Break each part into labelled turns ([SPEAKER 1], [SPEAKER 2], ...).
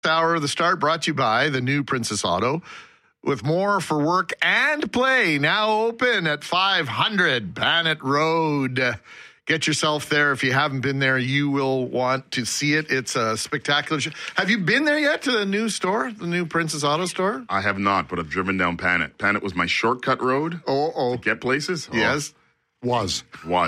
[SPEAKER 1] Hour of the Start brought to you by the new Princess Auto. With more for work and play now open at 500 Panet Road. Get yourself there. If you haven't been there, you will want to see it. It's a spectacular show. Have you been there yet to the new store, the new Princess Auto store?
[SPEAKER 2] I have not, but I've driven down Panet. Panet was my shortcut road to get places.
[SPEAKER 1] Yes.
[SPEAKER 2] Was.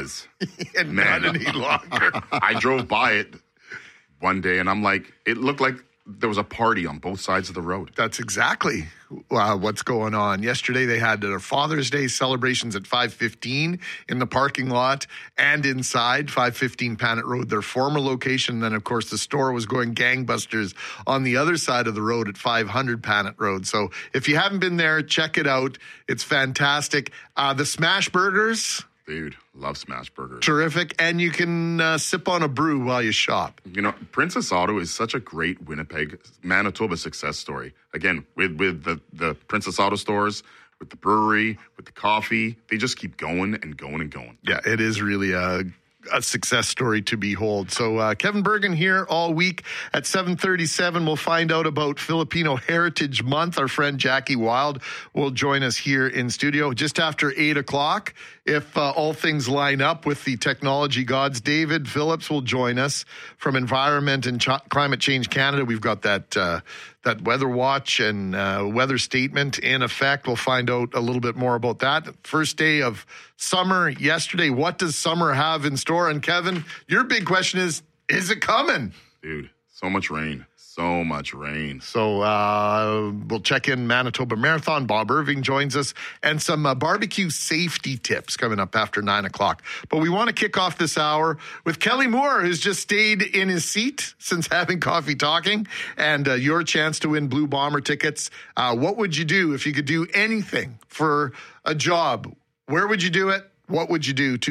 [SPEAKER 1] And
[SPEAKER 2] Man,
[SPEAKER 1] not any longer.
[SPEAKER 2] I drove by it one day, and I'm like, it looked like there was a party on both sides of the road.
[SPEAKER 1] That's exactly what's going on. Yesterday, they had their Father's Day celebrations at 5:15 in the parking lot and inside 515 Panet Road, their former location. And then, of course, the store was going gangbusters on the other side of the road at 500 Panet Road. So if you haven't been there, check it out. It's fantastic. The Smash Burgers.
[SPEAKER 2] Dude, love Smash Burgers.
[SPEAKER 1] Terrific. And you can sip on a brew while you shop.
[SPEAKER 2] You know, Princess Auto is such a great Winnipeg, Manitoba success story. Again, with the Princess Auto stores, with the brewery, with the coffee, they just keep going and going and going.
[SPEAKER 1] Yeah, it is really a success story to behold. So Kevin Bergen here all week at 7:37. We'll find out about Filipino Heritage Month. Our friend Jackie Wild will join us here in studio just after 8 o'clock. If all things line up with the technology gods, David Phillips will join us from Environment and Climate Change Canada. We've got that weather watch and weather statement in effect. We'll find out a little bit more about that. First day of summer yesterday. What does summer have in store? And Kevin, your big question is it coming?
[SPEAKER 2] Dude, so much rain. So much rain.
[SPEAKER 1] So we'll check in Manitoba Marathon. Bob Irving joins us, and some barbecue safety tips coming up after 9 o'clock. But we want to kick off this hour with Kelly Moore, who's just stayed in his seat since having coffee talking, and your chance to win Blue Bomber tickets. What would you do if you could do anything for a job? Where would you do it? What would you do?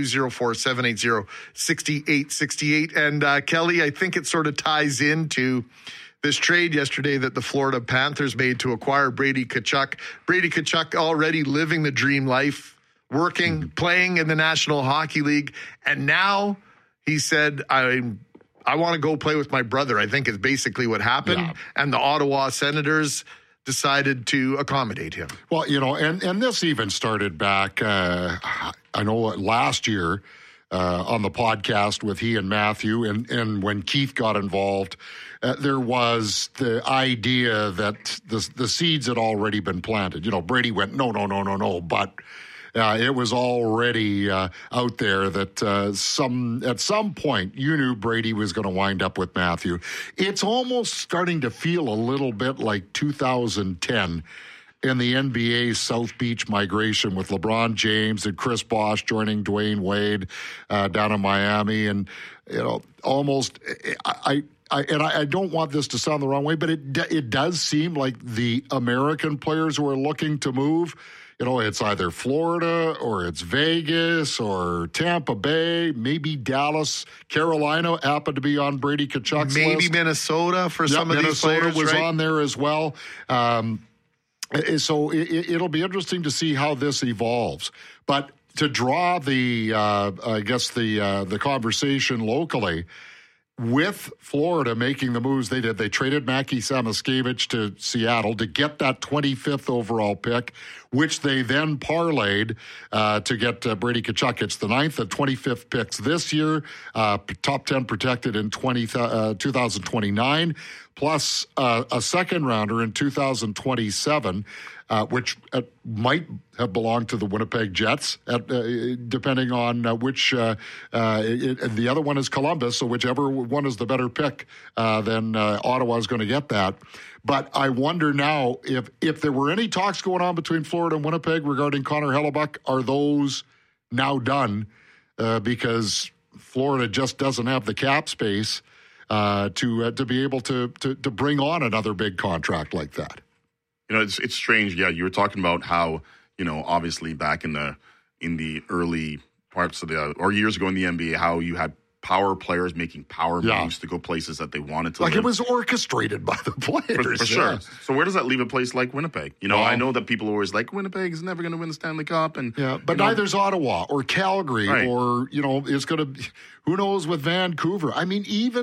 [SPEAKER 1] 204-780-6868. And Kelly, I think it sort of ties into this trade yesterday that the Florida Panthers made to acquire Brady Tkachuk. Brady Tkachuk already living the dream life, working, playing in the National Hockey League. And now he said, I want to go play with my brother, I think is basically what happened. Yeah. And the Ottawa Senators decided to accommodate him.
[SPEAKER 3] Well, you know, and this even started back, I know last year on the podcast with he and Matthew, and when Keith got involved, there was the idea that the seeds had already been planted. You know, Brady went, no, but it was already out there that at some point you knew Brady was going to wind up with Matthew. It's almost starting to feel a little bit like 2010 in the NBA's South Beach migration with LeBron James and Chris Bosh joining Dwayne Wade down in Miami. And, you know, almost I don't want this to sound the wrong way, but it does seem like the American players who are looking to move, you know, it's either Florida or it's Vegas or Tampa Bay, maybe Dallas, Carolina happened to be on Brady Tkachuk's list.
[SPEAKER 1] Maybe Minnesota for some of these players.
[SPEAKER 3] Minnesota was on there as well. So it'll be interesting to see how this evolves. But to draw the conversation locally, with Florida making the moves they did, they traded Mackie Samoskevich to Seattle to get that 25th overall pick, which they then parlayed to get Brady Tkachuk. It's the 9th and 25th picks this year, top 10 protected in 2029, plus a second rounder in 2027, which might have belonged to the Winnipeg Jets, depending on which. The other one is Columbus, so whichever one is the better pick, then Ottawa is going to get that. But I wonder now if there were any talks going on between Florida and Winnipeg regarding Connor Hellebuck, are those now done because Florida just doesn't have the cap space to be able to bring on another big contract like that.
[SPEAKER 2] You know, it's strange. Yeah, you were talking about how, you know, obviously back in the early parts of or years ago in the NBA, how you had power players making power moves to go places that they wanted to.
[SPEAKER 3] Like it was orchestrated by the players.
[SPEAKER 2] For sure. So where does that leave a place like Winnipeg? You know, I know that people are always like, Winnipeg is never going to win the Stanley Cup.
[SPEAKER 3] But neither's Ottawa or Calgary or, you know, it's going to, who knows with Vancouver. I mean, even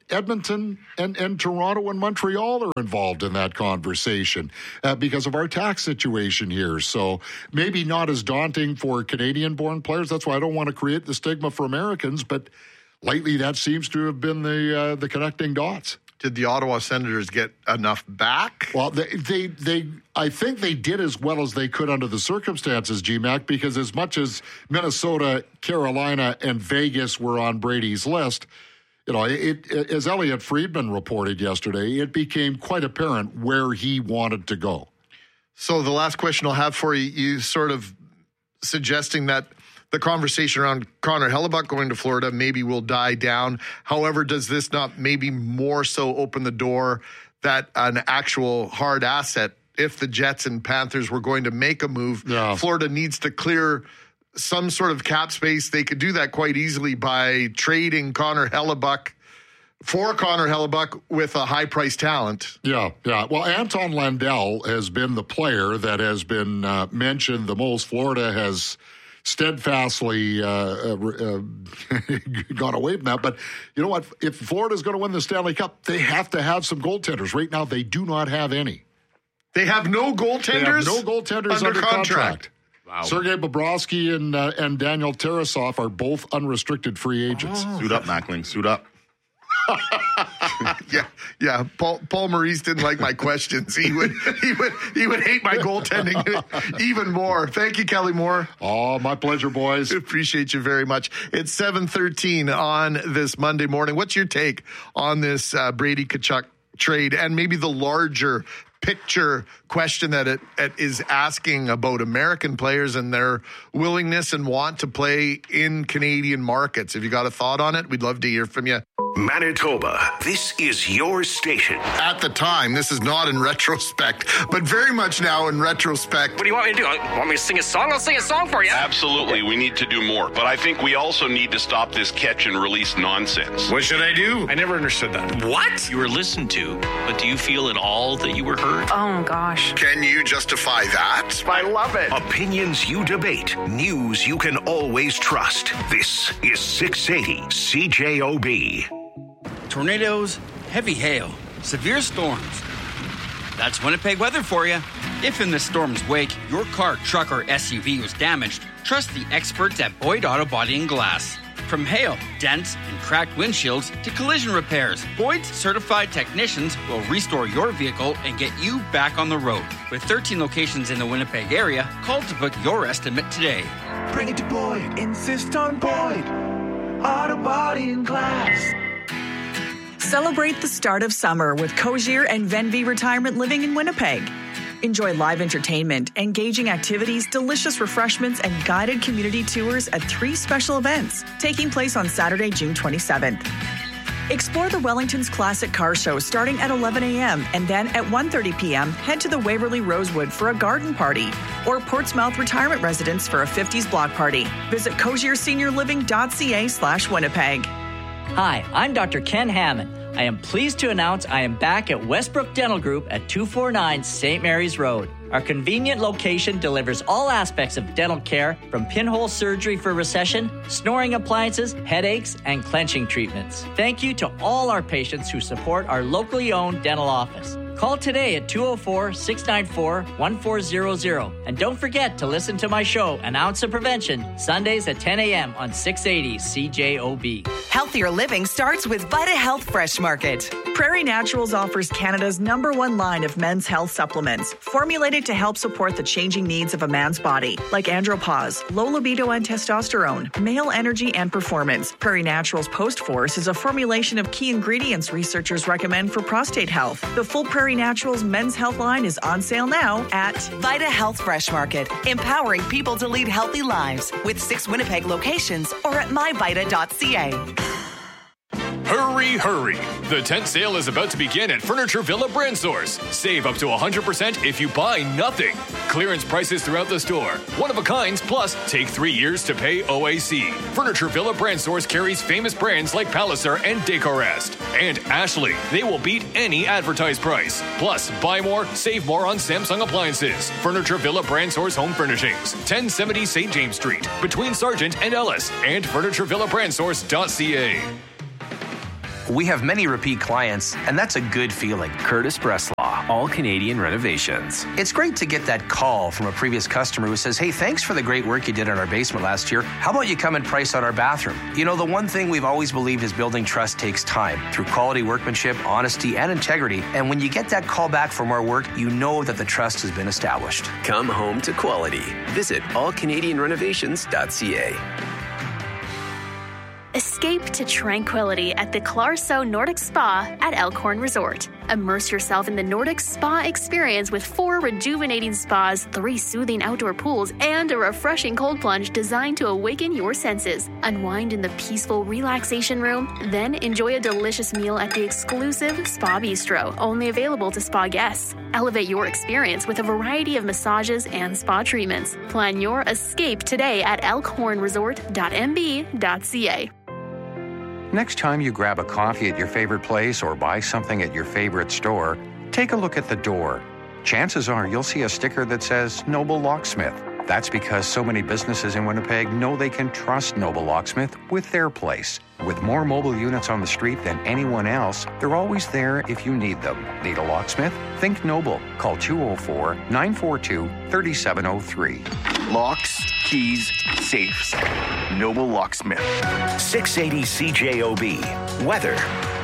[SPEAKER 3] Edmonton and Toronto and Montreal are involved in that conversation because of our tax situation here. So maybe not as daunting for Canadian-born players. That's why I don't want to create the stigma for Americans, but lately that seems to have been the connecting dots.
[SPEAKER 1] Did the Ottawa Senators get enough back?
[SPEAKER 3] Well, I think they did as well as they could under the circumstances, GMAC, because as much as Minnesota, Carolina, and Vegas were on Brady's list, as Elliot Friedman reported yesterday, it became quite apparent where he wanted to go.
[SPEAKER 1] So the last question I'll have for you, you sort of suggesting that the conversation around Connor Hellebuyck going to Florida maybe will die down. However, does this not maybe more so open the door that an actual hard asset, if the Jets and Panthers were going to make a move, Florida needs to clear some sort of cap space? They could do that quite easily by trading Connor Hellebuyck for Connor Hellebuyck with a high-priced talent.
[SPEAKER 3] Yeah. Well, Anton Lundell has been the player that has been mentioned the most. Florida has steadfastly gone away from that. But you know what? If Florida's going to win the Stanley Cup, they have to have some goaltenders. Right now, they do not have any.
[SPEAKER 1] They have no goaltenders?
[SPEAKER 3] They have no goaltenders under contract.
[SPEAKER 2] Wow.
[SPEAKER 3] Sergei Bobrovsky and Daniel Tarasov are both unrestricted free agents.
[SPEAKER 2] Suit up, Mackling. Suit up.
[SPEAKER 1] Yeah. Paul Maurice didn't like my questions. He would hate my goaltending even more. Thank you, Kelly Moore.
[SPEAKER 3] Oh, my pleasure, boys.
[SPEAKER 1] Appreciate you very much. It's 7:13 on this Monday morning. What's your take on this Brady Tkachuk trade and maybe the larger picture question that it is asking about American players and their willingness and want to play in Canadian markets? If you got a thought on it, we'd love to hear from you.
[SPEAKER 4] Manitoba, this is your station.
[SPEAKER 1] At the time, this is not in retrospect, but very much now in retrospect.
[SPEAKER 5] What do you want me to do? Want me to sing a song? I'll sing a song for you.
[SPEAKER 6] Absolutely, we need to do more. But I think we also need to stop this catch and release nonsense.
[SPEAKER 5] What should I do? I never understood that. What?
[SPEAKER 7] You were listened to, but do you feel at all that you were heard?
[SPEAKER 8] Oh, gosh.
[SPEAKER 1] Can you justify that?
[SPEAKER 5] I love it.
[SPEAKER 4] Opinions you debate, news you can always trust. This is 680 CJOB.
[SPEAKER 9] Tornadoes, heavy hail, severe storms. That's Winnipeg weather for you. If in the storm's wake, your car, truck, or SUV was damaged, trust the experts at Boyd Auto Body and Glass. From hail, dents, and cracked windshields to collision repairs, Boyd's certified technicians will restore your vehicle and get you back on the road. With 13 locations in the Winnipeg area, call to book your estimate today.
[SPEAKER 10] Bring it to Boyd. Insist on Boyd. Auto Body and Glass.
[SPEAKER 8] Celebrate the start of summer with Cozier and Venvy Retirement Living in Winnipeg. Enjoy live entertainment, engaging activities, delicious refreshments, and guided community tours at 3 special events taking place on Saturday, June 27th. Explore the Wellington's Classic Car Show starting at 11 a.m. and then at 1:30 p.m. head to the Waverly Rosewood for a garden party or Portsmouth Retirement Residence for a 50s block party. Visit cozierseniorliving.ca/Winnipeg.
[SPEAKER 11] Hi, I'm Dr. Ken Hammond. I am pleased to announce I am back at Westbrook Dental Group at 249 St. Mary's Road. Our convenient location delivers all aspects of dental care, from pinhole surgery for recession, snoring appliances, headaches, and clenching treatments. Thank you to all our patients who support our locally owned dental office. Call today at 204-694-1400. And don't forget to listen to my show, An Ounce of Prevention, Sundays at 10 a.m. on 680 CJOB.
[SPEAKER 12] Healthier living starts with Vita Health Fresh Market.
[SPEAKER 8] Prairie Naturals offers Canada's #1 line of men's health supplements, formulated to help support the changing needs of a man's body, like andropause, low libido and testosterone, male energy and performance. Prairie Naturals Post Force is a formulation of key ingredients researchers recommend for prostate health. The full Prairie Naturals men's health line is on sale now at
[SPEAKER 12] Vita Health Fresh Market, empowering people to lead healthy lives with 6 Winnipeg locations or at myvita.ca.
[SPEAKER 13] Hurry, hurry. The tent sale is about to begin at Furniture Villa Brand Source. Save up to 100% if you buy nothing. Clearance prices throughout the store. One of a kinds, plus take 3 years to pay OAC. Furniture Villa Brand Source carries famous brands like Palliser and Decorest. And Ashley. They will beat any advertised price. Plus, buy more, save more on Samsung appliances. Furniture Villa Brand Source Home Furnishings. 1070 St. James Street. Between Sargent and Ellis. And FurnitureVillaBrandSource.ca.
[SPEAKER 14] We have many repeat clients, and that's a good feeling.
[SPEAKER 15] Curtis Breslaw, All Canadian Renovations.
[SPEAKER 14] It's great to get that call from a previous customer who says, hey, thanks for the great work you did in our basement last year. How about you come and price out our bathroom? You know, the one thing we've always believed is building trust takes time through quality workmanship, honesty, and integrity. And when you get that call back for more work, you know that the trust has been established.
[SPEAKER 15] Come home to quality. Visit allcanadianrenovations.ca.
[SPEAKER 16] Escape to tranquility at the Clarso Nordic Spa at Elkhorn Resort. Immerse yourself in the Nordic Spa experience with 4 rejuvenating spas, 3 soothing outdoor pools, and a refreshing cold plunge designed to awaken your senses. Unwind in the peaceful relaxation room, then enjoy a delicious meal at the exclusive Spa Bistro, only available to spa guests. Elevate your experience with a variety of massages and spa treatments. Plan your escape today at elkhornresort.mb.ca.
[SPEAKER 17] Next time you grab a coffee at your favorite place or buy something at your favorite store, take a look at the door. Chances are you'll see a sticker that says Noble Locksmith. That's because so many businesses in Winnipeg know they can trust Noble Locksmith with their place. With more mobile units on the street than anyone else, they're always there if you need them. Need a locksmith? Think Noble. Call 204-942-3703.
[SPEAKER 4] Locks, keys, safes. Noble Locksmith. 680 CJOB. Weather.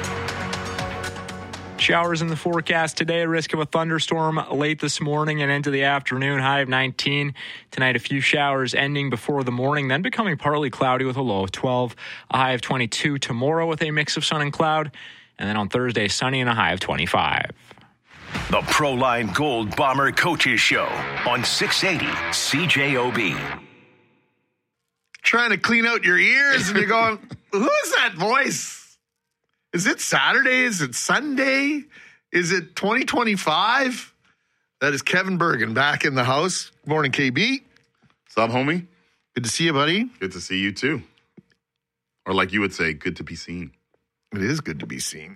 [SPEAKER 18] Showers in the forecast today, a risk of a thunderstorm late this morning and into the afternoon, high of 19. Tonight, a few showers ending before the morning, then becoming partly cloudy with a low of 12, a high of 22 tomorrow with a mix of sun and cloud, and then on Thursday, sunny and a high of 25.
[SPEAKER 4] The Proline Gold Bomber Coaches Show on 680 CJOB.
[SPEAKER 1] Trying to clean out your ears and you're going, who is that voice? Is it Saturday? Is it Sunday? Is it 2025? That is Kevin Bergen back in the house. Good morning, KB.
[SPEAKER 2] What's up, homie?
[SPEAKER 1] Good to see you, buddy.
[SPEAKER 2] Good to see you, too. Or like you would say, good to be seen.
[SPEAKER 1] It is good to be seen.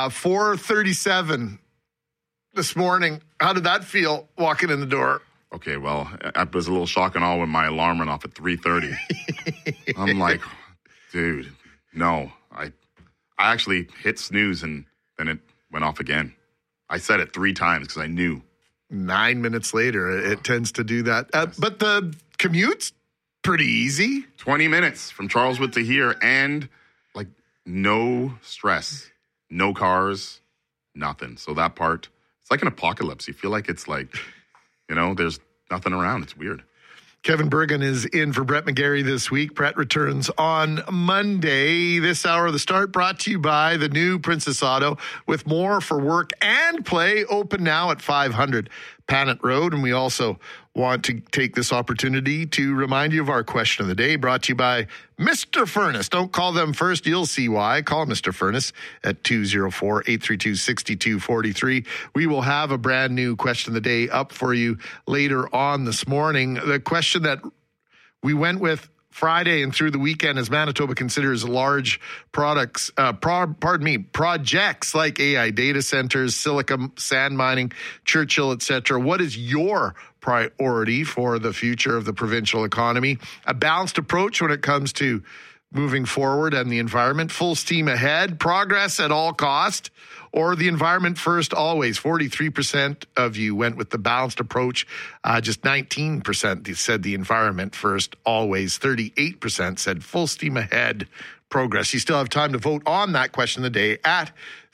[SPEAKER 1] 4:37 this morning. How did that feel walking in the door?
[SPEAKER 2] Okay, well, I was a little shock and awe when my alarm went off at 3:30. I'm like, dude, no. I actually hit snooze and then it went off again. I said it 3 times because I knew.
[SPEAKER 1] 9 minutes later, it tends to do that. But the commute's pretty easy.
[SPEAKER 2] 20 minutes from Charleswood to here and like no stress, no cars, nothing. So that part, it's like an apocalypse. You feel like it's like, you know, there's nothing around. It's weird.
[SPEAKER 1] Kevin Bergen is in for Brett McGarry this week. Brett returns on Monday. This hour of the start brought to you by the new Princess Auto, with more for work and play, open now at 500 Panet Road. And we also want to take this opportunity to remind you of our question of the day, brought to you by Mr. Furnace. Don't call them first. You'll see why. Call Mr. Furnace at 204-832-6243. We will have a brand new question of the day up for you later on this morning. The question that we went with Friday and through the weekend as Manitoba considers large projects like AI data centers, silica, sand mining, Churchill, etc. What is your priority for the future of the provincial economy? A balanced approach when it comes to moving forward and the environment, full steam ahead, progress at all cost, or the environment first always? 43% of you went with the balanced approach. Just 19% said the environment first always. 38% said full steam ahead, progress. You still have time to vote on that question of the day at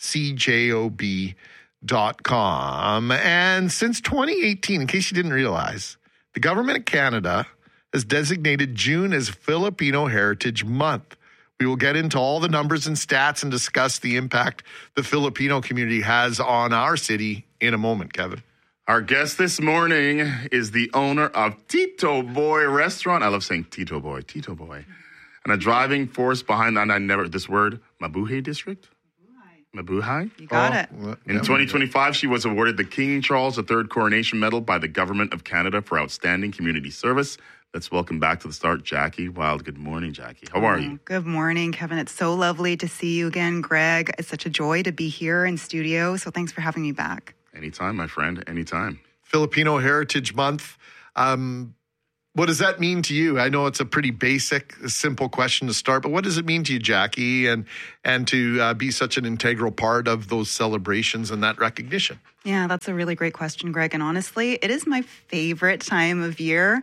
[SPEAKER 1] cjob.com. And since 2018, in case you didn't realize, the government of Canada has designated June as Filipino Heritage Month. We will get into all the numbers and stats and discuss the impact the Filipino community has on our city in a moment, Kevin.
[SPEAKER 2] Our guest this morning is the owner of Tito Boy Restaurant. I love saying Tito Boy. And a driving force behind that, Mabuhay District? Mabuhay?
[SPEAKER 19] You got it.
[SPEAKER 2] In 2025, she was awarded the King Charles III Coronation Medal by the Government of Canada for outstanding community service. Let's welcome back to the start, Jackie Wild. Good morning, Jackie. How are you?
[SPEAKER 19] Good morning, Kevin. It's so lovely to see you again, Greg. It's such a joy to be here in studio, so thanks for having me back.
[SPEAKER 2] Anytime, my friend, anytime.
[SPEAKER 1] Filipino Heritage Month. What does that mean to you? I know it's a pretty basic, simple question to start, but what does it mean to you, Jackie, and to be such an integral part of those celebrations and that recognition?
[SPEAKER 19] Yeah, that's a really great question, Greg. And honestly, it is my favorite time of year.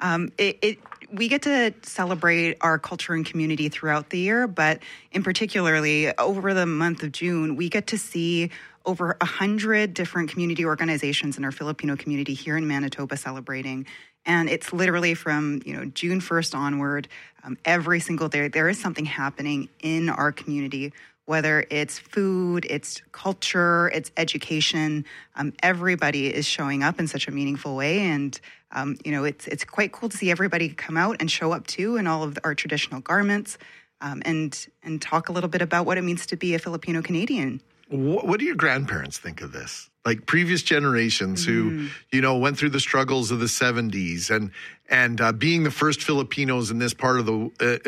[SPEAKER 19] We get to celebrate our culture and community throughout the year, but in particularly over the month of June, we get to see over 100 different community organizations in our Filipino community here in Manitoba celebrating. And it's literally from June 1st onward, every single day, there is something happening in our community, whether it's food, it's culture, it's education. Everybody is showing up in such a meaningful way. And, it's quite cool to see everybody come out and show up too in all of our traditional garments and talk a little bit about what it means to be a Filipino Canadian.
[SPEAKER 1] What do your grandparents think of this? Like previous generations who, went through the struggles of the 70s and being the first Filipinos in this part of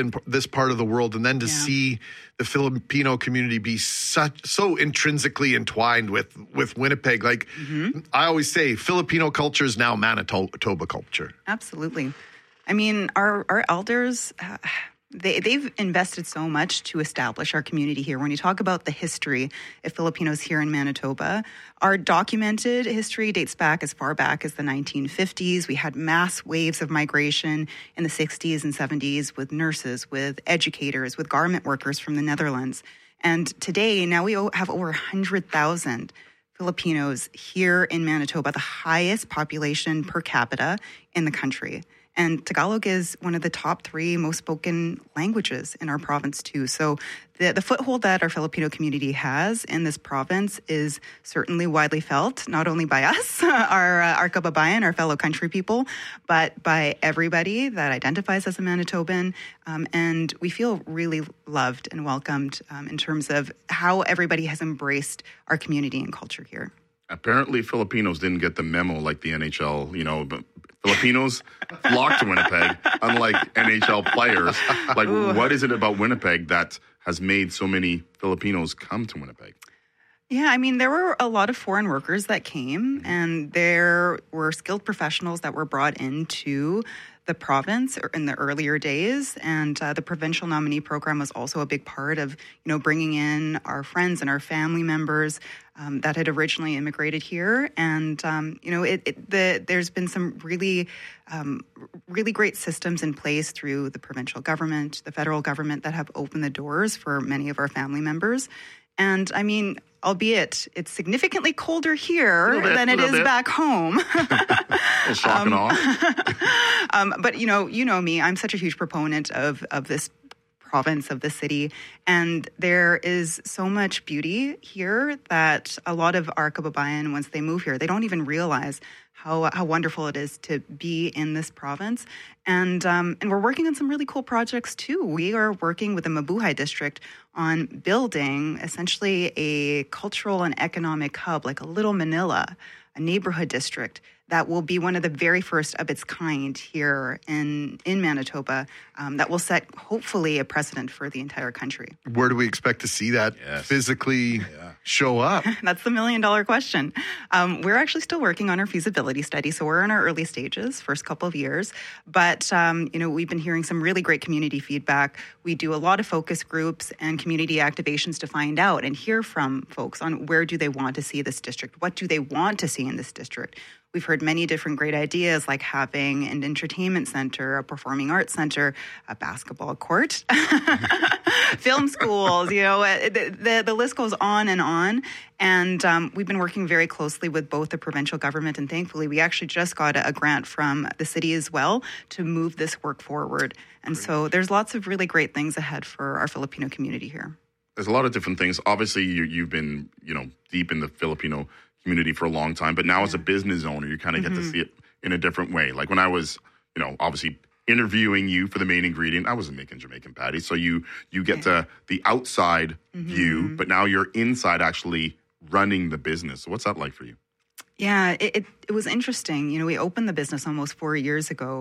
[SPEAKER 1] the world, and then to see the Filipino community be so intrinsically entwined with Winnipeg. Like I always say, Filipino culture is now Manitoba culture.
[SPEAKER 19] Absolutely. I mean, our elders. They've invested so much to establish our community here. When you talk about the history of Filipinos here in Manitoba, our documented history dates back as far back as the 1950s. We had mass waves of migration in the 60s and 70s with nurses, with educators, with garment workers from the Netherlands. And today, now we have over 100,000 Filipinos here in Manitoba, the highest population per capita in the country. And Tagalog is one of the top 3 most spoken languages in our province, too. So the foothold that our Filipino community has in this province is certainly widely felt, not only by us, our kababayan, our fellow country people, but by everybody that identifies as a Manitoban. And we feel really loved and welcomed in terms of how everybody has embraced our community and culture here.
[SPEAKER 2] Apparently, Filipinos didn't get the memo like the NHL, but Filipinos flock to Winnipeg, unlike NHL players. Like, what is it about Winnipeg that has made so many Filipinos come to Winnipeg?
[SPEAKER 19] Yeah, I mean, there were a lot of foreign workers that came, and there were skilled professionals that were brought into the province in the earlier days, and the provincial nominee program was also a big part of, bringing in our friends and our family members that had originally immigrated here. And, there's been some really great systems in place through the provincial government, the federal government that have opened the doors for many of our family members. And I mean, albeit it's significantly colder here than it is back home.
[SPEAKER 2] Shock and awe.
[SPEAKER 19] But you know me, I'm such a huge proponent of this province, of the city, and there is so much beauty here that a lot of our kababayan, once they move here, they don't even realize how wonderful it is to be in this province. And we're working on some really cool projects too. We are working with the Mabuhay district on building essentially a cultural and economic hub, like a little Manila, a neighborhood district that will be one of the very first of its kind here in Manitoba, that will set, hopefully, a precedent for the entire country.
[SPEAKER 1] Where do we expect to see that physically show up?
[SPEAKER 19] That's the $1 million question. We're actually still working on our feasibility study, so we're in our early stages, first couple of years. But, we've been hearing some really great community feedback. We do a lot of focus groups and community activations to find out and hear from folks on where do they want to see this district, what do they want to see in this district. We've heard many different great ideas like having an entertainment center, a performing arts center, a basketball court, film schools, the list goes on. And we've been working very closely with both the provincial government, and thankfully we actually just got a grant from the city as well to move this work forward. And so there's lots of really great things ahead for our Filipino community here.
[SPEAKER 2] There's a lot of different things. Obviously, you've been, deep in the Filipino community for a long time, but now as a business owner, you kind of get to see it in a different way. Like when I was, obviously interviewing you for the main ingredient, I wasn't making Jamaican patties. So you get the outside view, but now you're inside actually running the business. So what's that like for you?
[SPEAKER 19] Yeah, it was interesting. We opened the business almost 4 years ago,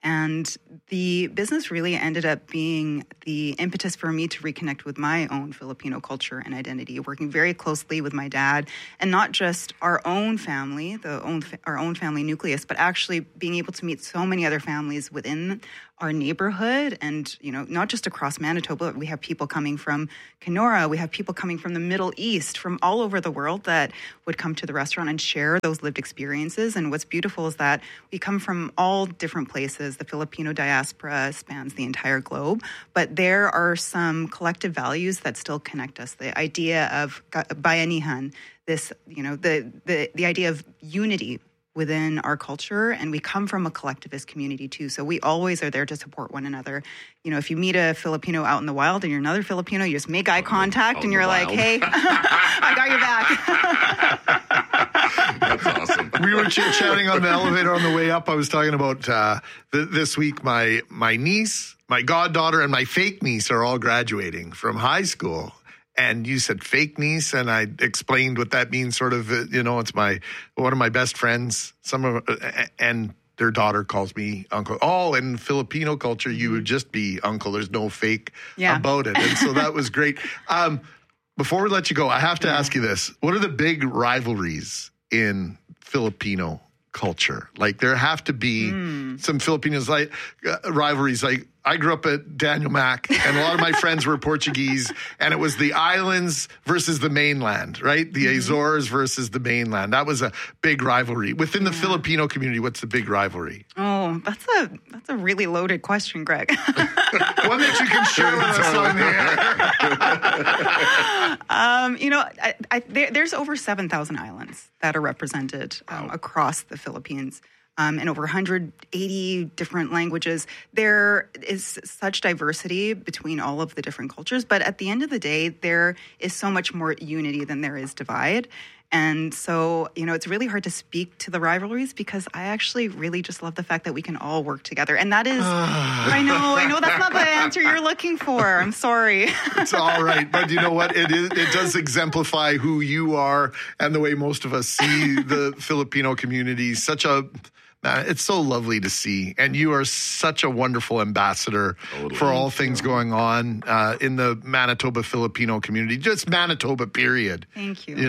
[SPEAKER 19] And the business really ended up being the impetus for me to reconnect with my own Filipino culture and identity, working very closely with my dad, and not just our own family, our own family nucleus, but actually being able to meet so many other families within our neighborhood, and not just across Manitoba. We have people coming from Kenora, we have people coming from the Middle East, from all over the world that would come to the restaurant and share those lived experiences. And what's beautiful is that we come from all different places. The Filipino diaspora spans the entire globe, but there are some collective values that still connect us. The idea of bayanihan, this, the idea of unity within our culture, and we come from a collectivist community too. So we always are there to support one another. If you meet a Filipino out in the wild and you're another Filipino, you just make eye contact and you're like, hey, I got your
[SPEAKER 2] back. That's awesome.
[SPEAKER 1] We were chatting on the elevator on the way up. I was talking about this week, my niece, my goddaughter, and my fake niece are all graduating from high school. And you said fake niece, and I explained what that means. Sort of, it's one of my best friends. And their daughter calls me uncle. Oh, in Filipino culture, you would just be uncle. There's no fake about it, and so that was great. Before we let you go, I have to ask you this: what are the big rivalries in Filipino culture? Like, there have to be some Filipinos rivalries. Like, I grew up at Daniel Mac, and a lot of my friends were Portuguese, and it was the islands versus the mainland, right? The Azores versus the mainland. That was a big rivalry. Within the Filipino community, what's the big rivalry?
[SPEAKER 19] Oh, that's a really loaded question, Greg.
[SPEAKER 1] One that you can share with us on the air.
[SPEAKER 19] There's over 7,000 islands that are represented across the Philippines. In over 180 different languages. There is such diversity between all of the different cultures, but at the end of the day, there is so much more unity than there is divide. And so, it's really hard to speak to the rivalries because I actually really just love the fact that we can all work together. And that is, I know that's not the answer you're looking for. I'm sorry.
[SPEAKER 1] It's all right. But you know what? It does exemplify who you are and the way most of us see the Filipino community. It's so lovely to see. And you are such a wonderful ambassador for all things going on in the Manitoba Filipino community, just Manitoba, period.
[SPEAKER 19] Thank you.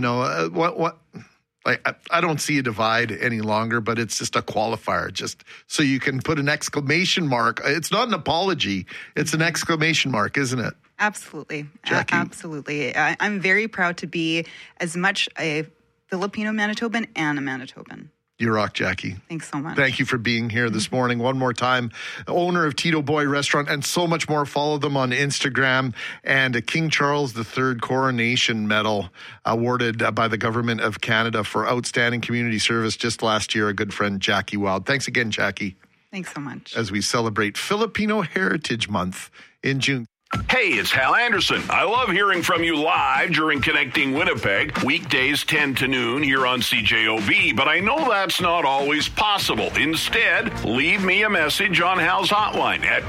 [SPEAKER 1] I don't see a divide any longer, but it's just a qualifier, just so you can put an exclamation mark. It's not an apology. It's an exclamation mark, isn't it?
[SPEAKER 19] Absolutely.
[SPEAKER 1] Jackie.
[SPEAKER 19] Absolutely. I'm very proud to be as much a Filipino Manitoban and a Manitoban.
[SPEAKER 1] You rock, Jackie.
[SPEAKER 19] Thanks so much.
[SPEAKER 1] Thank you for being here this morning. One more time, owner of Tito Boy Restaurant and so much more. Follow them on Instagram. And a King Charles III Coronation Medal awarded by the Government of Canada for outstanding community service just last year. A good friend, Jackie Wild. Thanks again, Jackie.
[SPEAKER 19] Thanks so much.
[SPEAKER 1] As we celebrate Filipino Heritage Month in June.
[SPEAKER 6] Hey, it's Hal Anderson. I love hearing from you live during Connecting Winnipeg, weekdays 10 to noon here on CJOB, but I know that's not always possible. Instead, leave me a message on Hal's hotline at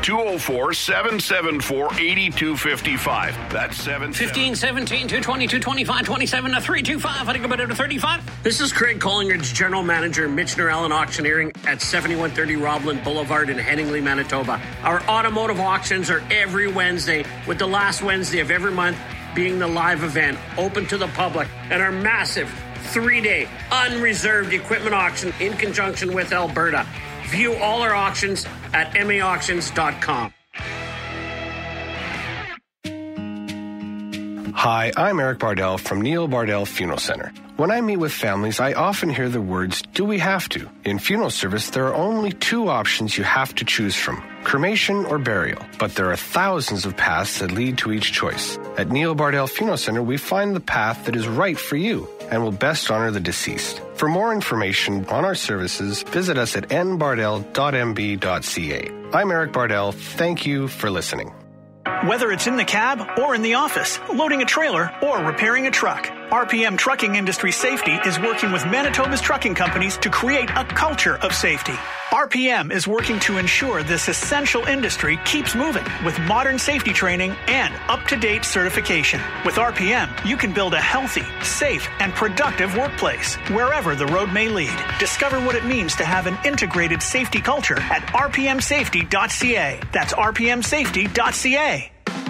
[SPEAKER 6] 204-774-8255. That's
[SPEAKER 5] 15, 17, 220, 225, 27 to 325. I think about it to 35.
[SPEAKER 20] This is Craig Collingridge, General Manager, Michener Allen Auctioneering at 7130 Roblin Boulevard in Headingley, Manitoba. Our automotive auctions are every Wednesday, with the last Wednesday of every month being the live event open to the public, and our massive 3-day unreserved equipment auction in conjunction with Alberta. View all our auctions at maauctions.com.
[SPEAKER 14] Hi, I'm Eric Bardell from Neil Bardell Funeral Center. When I meet with families, I often hear the words, do we have to? In funeral service, there are only 2 options you have to choose from, cremation or burial. But there are thousands of paths that lead to each choice. At Neil Bardell Funeral Center, we find the path that is right for you and will best honor the deceased. For more information on our services, visit us at nbardell.mb.ca. I'm Eric Bardell. Thank you for listening.
[SPEAKER 21] Whether it's in the cab or in the office, loading a trailer or repairing a truck, RPM Trucking Industry Safety is working with Manitoba's trucking companies to create a culture of safety. RPM is working to ensure this essential industry keeps moving with modern safety training and up-to-date certification. With RPM, you can build a healthy, safe, and productive workplace wherever the road may lead. Discover what it means to have an integrated safety culture at rpmsafety.ca. That's rpmsafety.ca.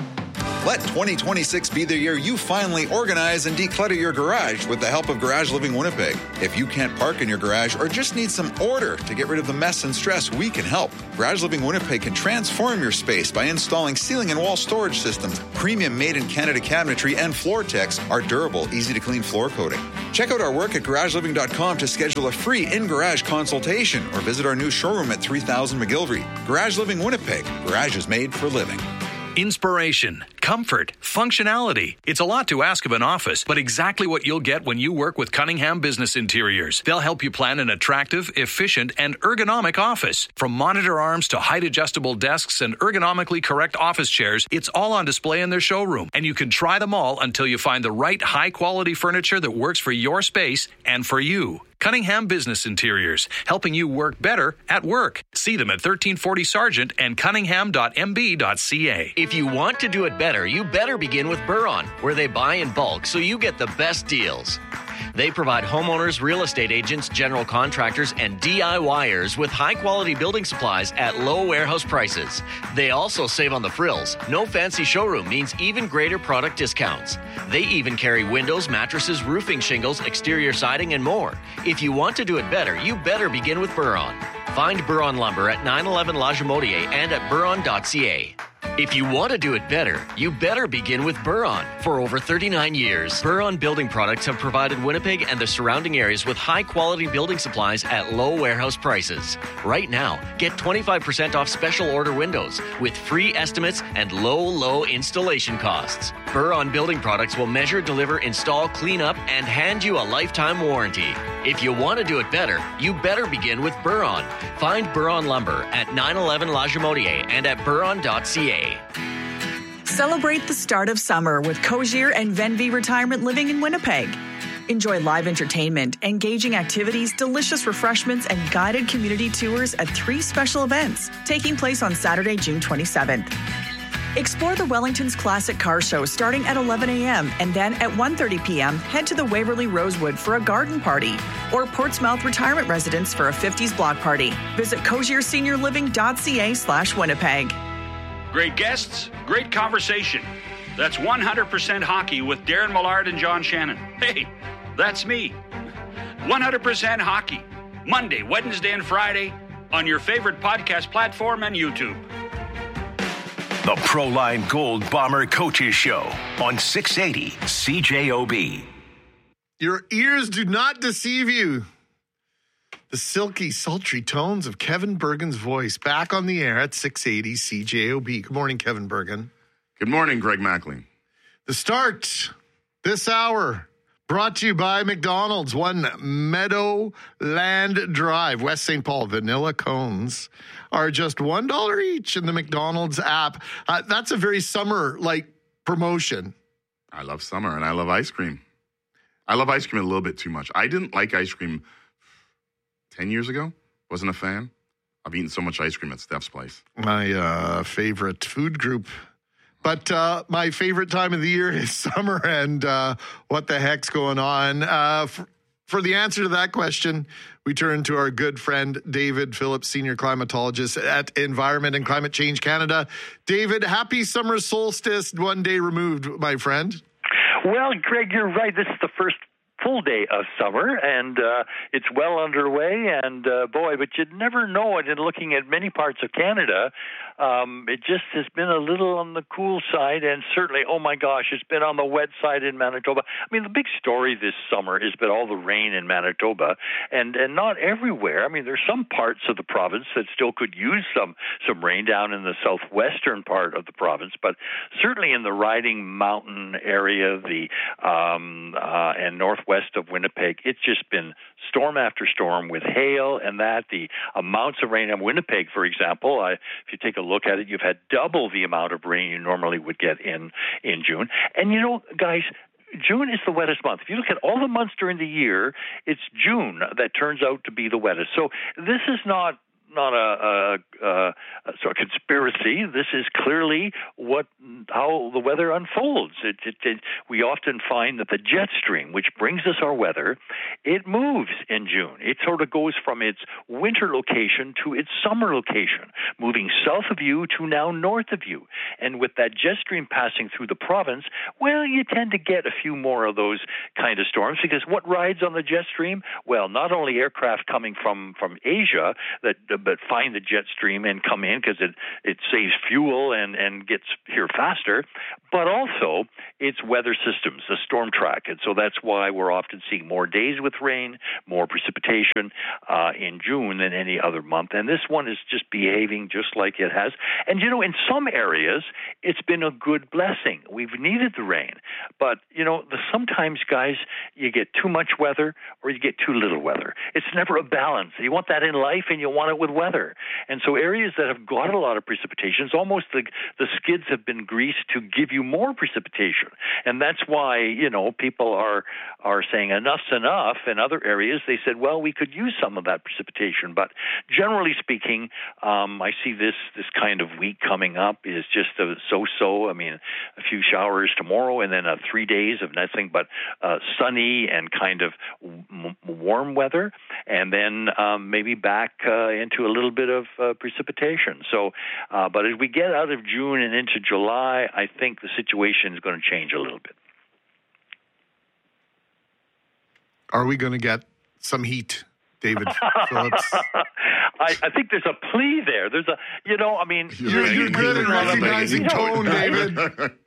[SPEAKER 22] Let 2026 be the year you finally organize and declutter your garage with the help of Garage Living Winnipeg. If you can't park in your garage or just need some order to get rid of the mess and stress, we can help. Garage Living Winnipeg can transform your space by installing ceiling and wall storage systems, premium made-in-Canada cabinetry, and Floor-Tex, our durable, easy-to-clean floor coating. Check out our work at garageliving.com to schedule a free in-garage consultation or visit our new showroom at 3000 McGillivray. Garage Living Winnipeg. Garage is made for living.
[SPEAKER 23] Inspiration, comfort, functionality. It's a lot to ask of an office, but exactly what you'll get when you work with Cunningham Business Interiors. They'll help you plan an attractive, efficient, and ergonomic office. From monitor arms to height-adjustable desks and ergonomically correct office chairs, it's all on display in their showroom, and you can try them all until you find the right high-quality furniture that works for your space and for you. Cunningham Business Interiors, helping you work better at work. See them at 1340 Sargent and cunningham.mb.ca.
[SPEAKER 24] If you want to do it better, you better begin with Buron, where they buy in bulk so you get the best deals. They provide homeowners, real estate agents, general contractors, and DIYers with high-quality building supplies at low warehouse prices. They also save on the frills. No fancy showroom means even greater product discounts. They even carry windows, mattresses, roofing shingles, exterior siding, and more. If you want to do it better, you better begin with Buron. Find Buron Lumber at 911 La Jamodier and at buron.ca. If you want to do it better, you better begin with Buron. For over 39 years, Buron Building Products have provided Winnipeg and the surrounding areas with high-quality building supplies at low warehouse prices. Right now, get 25% off special order windows with free estimates and low installation costs. Buron Building Products will measure, deliver, install, clean up, and hand you a lifetime warranty. If you want to do it better, you better begin with Buron. Find Buron Lumber at 911 La Jamodier and at buron.ca.
[SPEAKER 8] Celebrate the start of summer with Cozier and Venvi Retirement Living in Winnipeg. Enjoy live entertainment, engaging activities, delicious refreshments, and guided community tours at 3 special events taking place on Saturday, June 27th. Explore the Wellington's Classic Car Show starting at 11 a.m. and then at 1:30 p.m. head to the Waverly Rosewood for a garden party or Portsmouth Retirement Residence for a 50s block party. Visit cozierseniorliving.ca/Winnipeg.
[SPEAKER 25] Great guests, great conversation. That's 100% Hockey with Darren Millard and John Shannon. Hey, that's me. 100% Hockey. Monday, Wednesday, and Friday on your favorite podcast platform and YouTube.
[SPEAKER 4] The Proline Gold Bomber Coaches Show on 680 CJOB.
[SPEAKER 1] Your ears do not deceive you. The silky, sultry tones of Kevin Bergen's voice back on the air at 680 CJOB. Good morning, Kevin Bergen.
[SPEAKER 2] Good morning, Greg Mackling.
[SPEAKER 1] The start this hour brought to you by McDonald's. One Meadowland Drive, West St. Paul. Vanilla cones are just $1 each in the McDonald's app. That's a very summer-like promotion.
[SPEAKER 2] I love summer, and I love ice cream. I love ice cream a little bit too much. I didn't like ice cream 10 years ago. Wasn't a fan. I've eaten so much ice cream at Steph's place.
[SPEAKER 1] My favorite food group. But my favorite time of the year is summer, and what the heck's going on? For the answer to that question, we turn to our good friend, David Phillips, senior climatologist at Environment and Climate Change Canada. David, happy summer solstice, one day removed, my friend.
[SPEAKER 26] Well, Greg, you're right. This is the first full day of summer, and it's well underway, and boy, but you'd never know it in looking at many parts of Canada. It just has been a little on the cool side, and certainly, oh my gosh, it's been on the wet side in Manitoba. I mean, the big story this summer has been all the rain in Manitoba, and not everywhere. I mean, there's some parts of the province that still could use some rain down in the southwestern part of the province, but certainly in the Riding Mountain area, the and northwest of Winnipeg, it's just been storm after storm with hail and that. The amounts of rain in Winnipeg, for example, if you take a look at it, you've had double the amount of rain you normally would get in June. And, you know, guys, June is the wettest month. If you look at all the months during the year, it's June that turns out to be the wettest. So this is not a sort of conspiracy. This is clearly how the weather unfolds. We often find that the jet stream, which brings us our weather, it moves in June. It sort of goes from its winter location to its summer location, moving south of you to now north of you. And with that jet stream passing through the province, well, you tend to get a few more of those kind of storms, because what rides on the jet stream? Well, not only aircraft coming from Asia but find the jet stream and come in because it saves fuel and gets here faster, but also it's weather systems, the storm track. And so that's why we're often seeing more days with rain, more precipitation in June than any other month. And this one is just behaving just like it has. And, in some areas, it's been a good blessing. We've needed the rain. But, sometimes, guys, you get too much weather or you get too little weather. It's never a balance. You want that in life and you want it with weather. And so areas that have got a lot of precipitation, it's almost the skids have been greased to give you more precipitation. And that's why, people are saying enough's enough. In other areas, they said, well, we could use some of that precipitation. But generally speaking, I see this kind of week coming up is just a so-so. I mean, a few showers tomorrow and then 3 days of nothing but sunny and kind of warm weather. And then maybe back into a little bit of precipitation. So, but as we get out of June and into July, I think the situation is going to change a little bit.
[SPEAKER 1] Are we going to get some heat, David Phillips?
[SPEAKER 26] I think there's a plea there. There's a,
[SPEAKER 1] you're good at recognizing tone, David.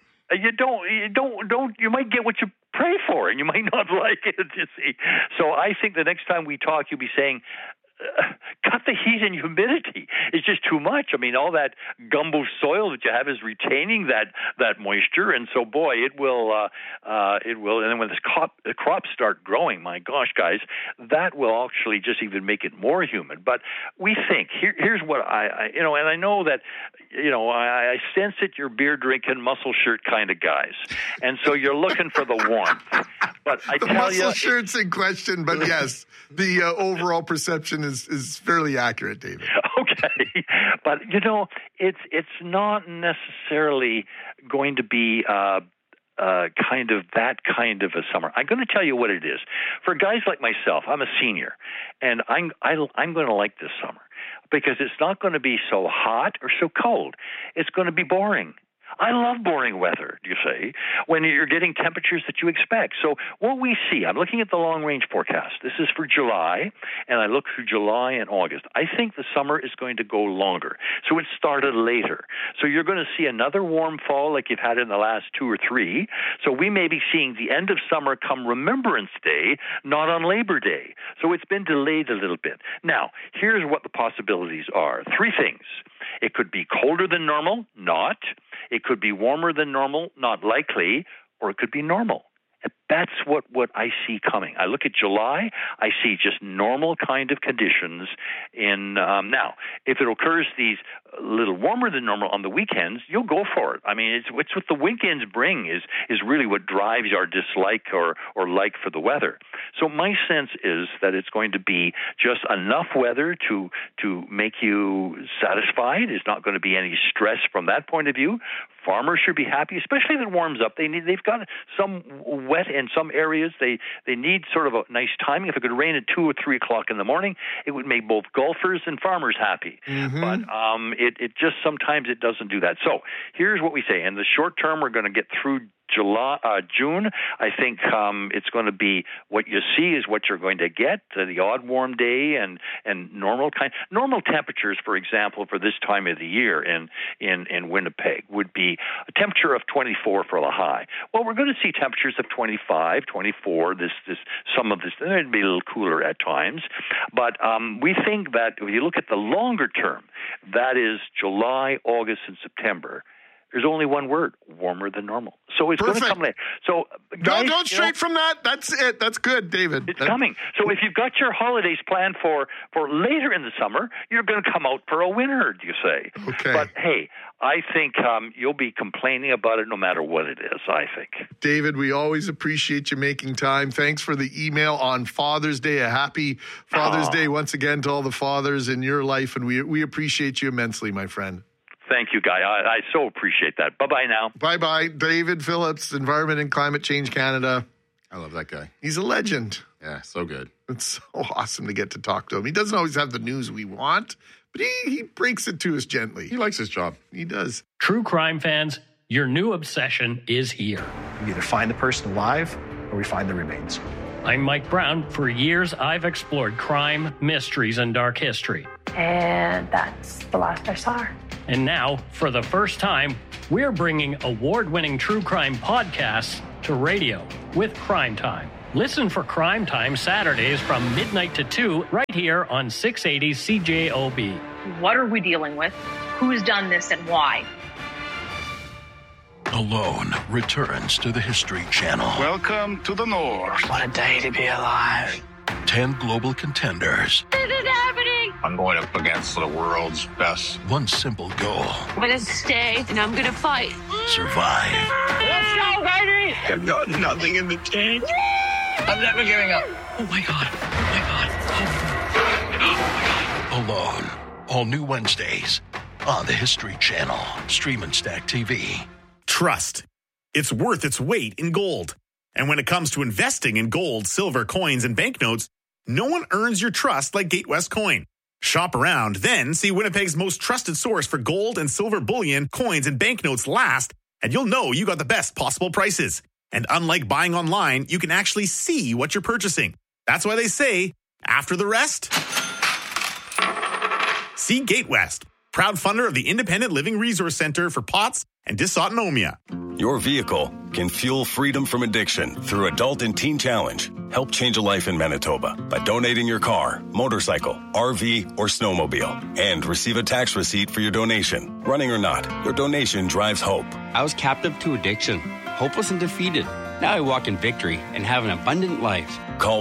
[SPEAKER 26] You might get what you pray for, and you might not like it. You see, so I think the next time we talk, you'll be saying, cut the heat and humidity. It's just too much. I mean, all that gumbo soil that you have is retaining that moisture, and so boy, it will. And then when the crops start growing, my gosh, guys, that will actually just even make it more humid. But we think here's what I and I know that I sense it. You're beer drinking, muscle shirt kind of guys, and so you're looking for the warmth. But I
[SPEAKER 1] the
[SPEAKER 26] tell you,
[SPEAKER 1] muscle shirt's in question. But yes, the overall perception is fairly accurate, David.
[SPEAKER 26] Okay, but it's not necessarily going to be kind of a summer. I'm going to tell you what it is. For guys like myself, I'm a senior, and I'm going to like this summer because it's not going to be so hot or so cold. It's going to be boring. I love boring weather, you say, when you're getting temperatures that you expect. So what we see, I'm looking at the long-range forecast. This is for July, and I look through July and August. I think the summer is going to go longer. So it started later. So you're going to see another warm fall like you've had in the last 2 or 3. So we may be seeing the end of summer come Remembrance Day, not on Labor Day. So it's been delayed a little bit. Now, here's what the possibilities are. 3 things. It could be colder than normal, not. It could be warmer than normal, not likely, or it could be normal. That's what I see coming. I look at July, I see just normal kind of conditions in now. If it occurs these a little warmer than normal on the weekends, you'll go for it. I mean, it's what the weekends bring is really what drives our dislike or like for the weather. So my sense is that it's going to be just enough weather to make you satisfied. There's not going to be any stress from that point of view. Farmers should be happy, especially if it warms up. They've got some wet in some areas. They need sort of a nice timing. If it could rain at 2 or 3 o'clock in the morning, it would make both golfers and farmers happy. Mm-hmm. But it just sometimes it doesn't do that. So here's what we say. In the short term, we're going to get through June. I think it's going to be what you see is what you're going to get, the odd warm day and normal temperatures, for example, for this time of the year in Winnipeg would be a temperature of 24 for the high. Well, we're going to see temperatures of 25, 24, some of this, it'd be a little cooler at times. But we think that if you look at the longer term, that is July, August, and September, There's only one word: warmer than normal. So it's going to come later. So guys,
[SPEAKER 1] don't straight from that. That's it. That's good, David.
[SPEAKER 26] It's coming. So if you've got your holidays planned for later in the summer, you're going to come out for a winter, you say.
[SPEAKER 1] Okay.
[SPEAKER 26] But hey, I think you'll be complaining about it no matter what it is, I think.
[SPEAKER 1] David, we always appreciate you making time. Thanks for the email on Father's Day. A happy Father's Day once again to all the fathers in your life, and we appreciate you immensely, my friend.
[SPEAKER 26] Thank you, Guy. I so appreciate that. Bye-bye now.
[SPEAKER 1] Bye-bye. David Phillips, Environment and Climate Change Canada.
[SPEAKER 2] I love that guy.
[SPEAKER 1] He's a legend.
[SPEAKER 2] Yeah, so good.
[SPEAKER 1] It's so awesome to get to talk to him. He doesn't always have the news we want, but he breaks it to us gently.
[SPEAKER 2] He likes his job.
[SPEAKER 1] He does.
[SPEAKER 3] True crime fans, your new obsession is here.
[SPEAKER 7] We either find the person alive or we find the remains.
[SPEAKER 3] I'm Mike Brown. For years, I've explored crime, mysteries, and dark history.
[SPEAKER 9] And that's the last I saw her.
[SPEAKER 3] And now, for the first time, we're bringing award-winning true crime podcasts to radio with Crime Time. Listen for Crime Time Saturdays from midnight to 2 right here on 680 CJOB.
[SPEAKER 9] What are we dealing with? Who's done this and why?
[SPEAKER 10] Alone returns to the History Channel.
[SPEAKER 11] Welcome to the North.
[SPEAKER 9] What a day to be alive.
[SPEAKER 10] 10 global contenders.
[SPEAKER 9] This is happening.
[SPEAKER 11] I'm going up against the world's best.
[SPEAKER 10] One simple goal.
[SPEAKER 9] I'm going to stay and I'm going to fight.
[SPEAKER 10] Survive.
[SPEAKER 9] Let's go, baby.
[SPEAKER 11] I've got nothing in the tank. I'm never giving up.
[SPEAKER 10] Oh my God. Oh my God. Alone. All new Wednesdays on the History Channel. Stream and Stack TV.
[SPEAKER 12] Trust. It's worth its weight in gold. And when it comes to investing in gold, silver, coins, and banknotes, no one earns your trust like Gatewest Coin. Shop around, then see Winnipeg's most trusted source for gold and silver bullion, coins, and banknotes last, and you'll know you got the best possible prices. And unlike buying online, you can actually see what you're purchasing. That's why they say, after the rest, see Gatewest, proud funder of the Independent Living Resource Center for POTS and dysautonomia.
[SPEAKER 27] Your vehicle can fuel freedom from addiction through Adult and Teen Challenge. Help change a life in Manitoba by donating your car, motorcycle, RV, or snowmobile, and receive a tax receipt for your donation. Running or not, your donation drives hope.
[SPEAKER 28] I was captive to addiction, hopeless and defeated. Now I walk in victory and have an abundant life.
[SPEAKER 27] Call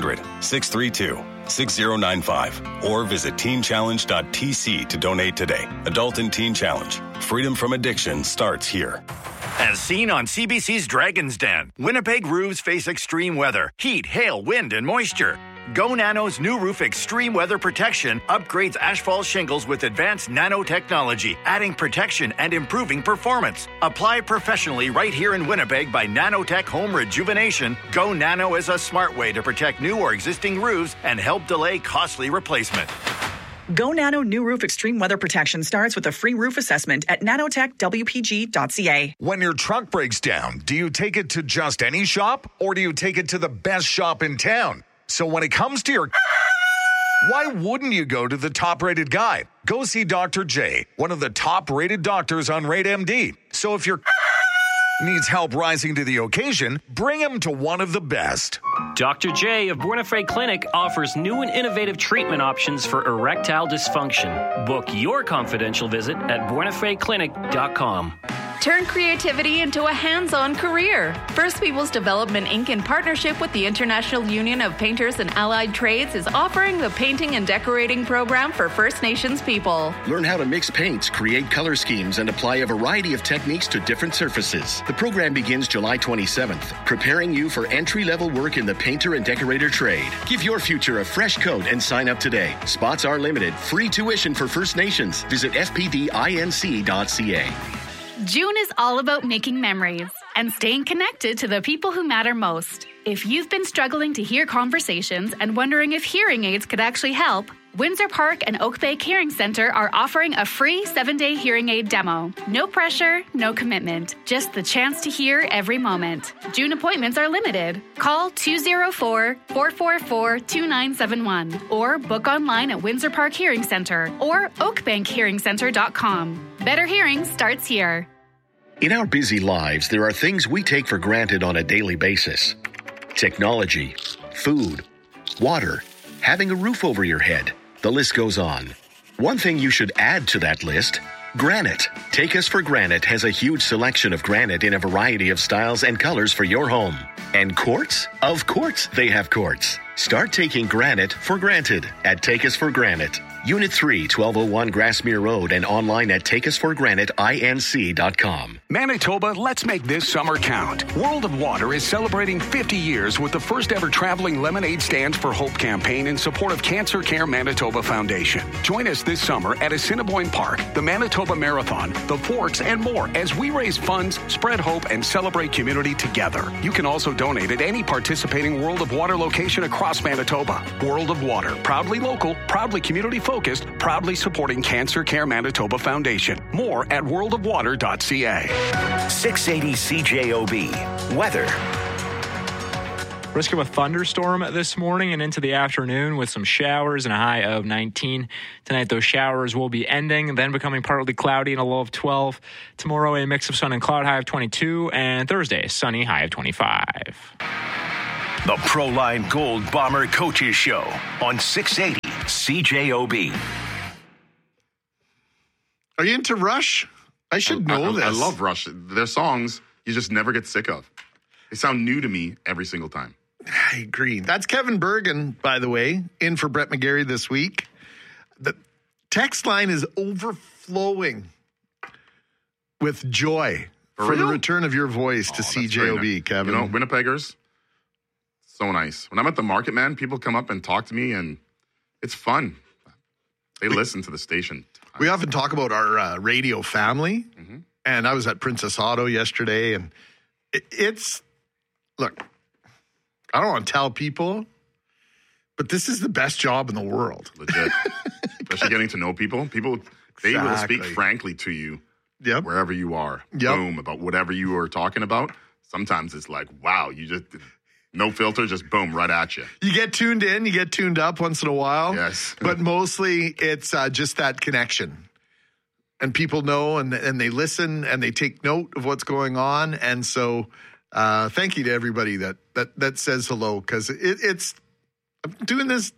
[SPEAKER 27] 1-800-632-6095 or visit teenchallenge.tc to donate today. Adult and Teen Challenge. Freedom from addiction starts here.
[SPEAKER 29] As seen on CBC's Dragon's Den, Winnipeg roofs face extreme weather, heat, hail, wind, and moisture. Go Nano's new roof extreme weather protection upgrades asphalt shingles with advanced nanotechnology, adding protection and improving performance. Apply professionally right here in Winnipeg by Nanotech Home Rejuvenation. Go Nano is a smart way to protect new or existing roofs and help delay costly replacement.
[SPEAKER 8] Go Nano New Roof Extreme Weather Protection starts with a free roof assessment at nanotechwpg.ca.
[SPEAKER 30] When your truck breaks down, do you take it to just any shop or do you take it to the best shop in town? So when it comes to your why wouldn't you go to the top-rated guy? Go see Dr. J, one of the top-rated doctors on RateMD. So if your needs help rising to the occasion, bring him to one of the best.
[SPEAKER 3] Dr. J of Buena Clinic offers new and innovative treatment options for erectile dysfunction. Book your confidential visit at buenafeclinic.com.
[SPEAKER 31] Turn creativity into a hands-on career. First Peoples Development Inc. in partnership with the International Union of Painters and Allied Trades is offering the Painting and Decorating program for First Nations people.
[SPEAKER 32] Learn how to mix paints, create color schemes, and apply a variety of techniques to different surfaces. The program begins July 27th, preparing you for entry-level work in the painter and decorator trade. Give your future a fresh coat and sign up today. Spots are limited. Free tuition for First Nations. Visit fpdinc.ca.
[SPEAKER 16] June is all about making memories and staying connected to the people who matter most. If you've been struggling to hear conversations and wondering if hearing aids could actually help, Windsor Park and Oak Bay Hearing Center are offering a free 7-day hearing aid demo. No pressure, no commitment, just the chance to hear every moment. June appointments are limited. Call 204-444-2971 or book online at Windsor Park Hearing Center or oakbankhearingcenter.com. Better hearing starts here.
[SPEAKER 32] In our busy lives, there are things we take for granted on a daily basis. Technology, food, water, having a roof over your head. The list goes on. One thing you should add to that list, Granite. Take Us for Granite has a huge selection of granite in a variety of styles and colors for your home. And quartz? Of course they have quartz. Start taking granite for granted at Take Us for Granite. Unit 3, 1201 Grassmere Road, and online at takeusforgranitinc.com.
[SPEAKER 5] Manitoba, let's make this summer count. World of Water is celebrating 50 years with the first ever traveling Lemonade Stands for Hope campaign in support of Cancer Care Manitoba Foundation. Join us this summer at Assiniboine Park, the Manitoba Marathon, the Forks, and more as we raise funds, spread hope, and celebrate community together. You can also donate at any participating World of Water location across Manitoba. World of Water, proudly local, proudly community-focused, proudly supporting Cancer Care Manitoba Foundation. More at worldofwater.ca.
[SPEAKER 4] 680 CJOB. Weather.
[SPEAKER 6] Risk of a thunderstorm this morning and into the afternoon with some showers and a high of 19. Tonight, those showers will be ending, then becoming partly cloudy and a low of 12. Tomorrow, a mix of sun and cloud, high of 22. And Thursday, sunny, high of 25.
[SPEAKER 4] The Proline Gold Bomber Coaches Show on 680 CJOB.
[SPEAKER 1] Are you into Rush? I should know this.
[SPEAKER 2] I love Rush. Their songs, you just never get sick of. They sound new to me every single time.
[SPEAKER 1] I agree. That's Kevin Bergen, by the way, in for Brett McGarry this week. The text line is overflowing with joy for the return of your voice to CJOB, nice. Kevin.
[SPEAKER 2] You know, Winnipeggers, so nice. When I'm at the market, man, people come up and talk to me, and it's fun. They listen to the station.
[SPEAKER 1] We often talk about our radio family, and I was at Princess Auto yesterday, and it's, look, I don't want to tell people, but this is the best job in the world.
[SPEAKER 2] Legit. Especially getting to know people. People, they will speak frankly to you wherever you are. Boom, about whatever you are talking about. Sometimes it's like, wow, you just... No filter, just boom, right at you.
[SPEAKER 1] You get tuned in, you get tuned up once in a while.
[SPEAKER 2] Yes.
[SPEAKER 1] But mostly it's just that connection. And people know and they listen and they take note of what's going on. And so thank you to everybody that says hello, because it's I'm doing this